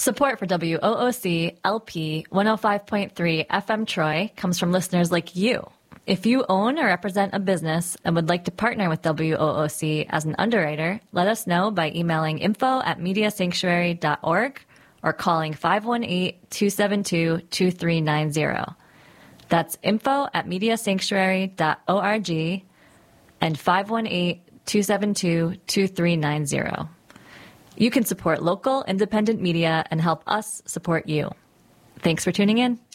Support for WOOC LP 105.3 FM Troy comes from listeners like you. If you own or represent a business and would like to partner with WOOC as an underwriter, let us know by emailing info@mediasanctuary.org or calling 518-272-2390. That's info@mediasanctuary.org and 518-272-2390. You can support local independent media and help us support you. Thanks for tuning in.